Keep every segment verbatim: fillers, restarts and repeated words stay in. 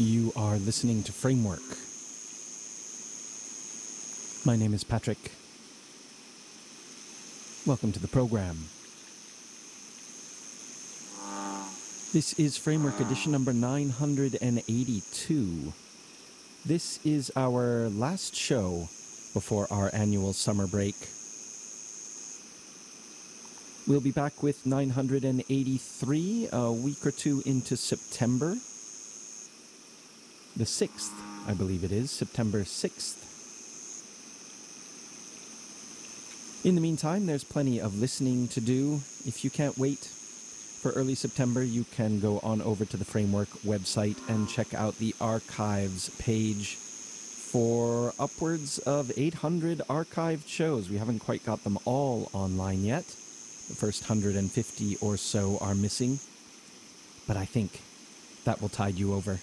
You are listening to Framework. My name is Patrick. Welcome to the program. This is Framework edition number nine hundred eighty-two. This is our last show before our annual summer break. We'll be back with nine hundred eighty-three a week or two into September. The sixth, I believe it is, September sixth. In the meantime, there's plenty of listening to do. If you can't wait for early September, you can go on over to the Framework website and check out the archives page for upwards of eight hundred archived shows. We haven't quite got them all online yet. The first one hundred fifty or so are missing, but I think that will tide you over.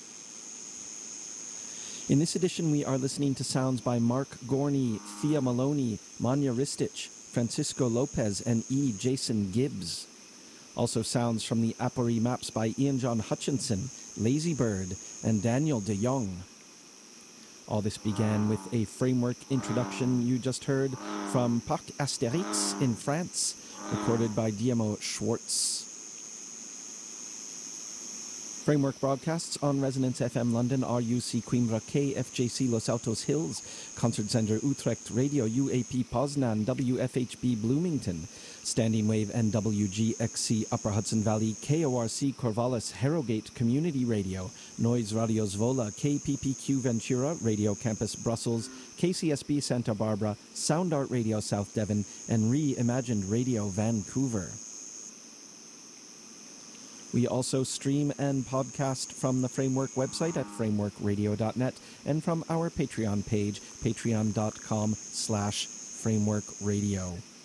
In this edition, we are listening to sounds by Mark Gorney, Thea Maloney, Manya Ristich, Francisco Lopez, and E. Jason Gibbs. Also sounds from the Apori Maps by Ian John Hutchinson, Lazy Bird, and Daniel de Jong. All this began with a Framework introduction you just heard from Parc Astérix in France, recorded by Guillermo Schwartz. Framework broadcasts on Resonance F M London, R U C Coimbra, K F J C Los Altos Hills, Concert Center Utrecht, Radio U A P Poznan, W F H B Bloomington, Standing Wave and W G X C Upper Hudson Valley, K O R C Corvallis, Harrogate Community Radio, Noise Radio Zwolle, K P P Q Ventura, Radio Campus Brussels, K C S B Santa Barbara, Sound Art Radio South Devon, and Reimagined Radio Vancouver. We also stream and podcast from the Framework website at framework radio dot net and from our Patreon page, patreon dot com slash framework radio.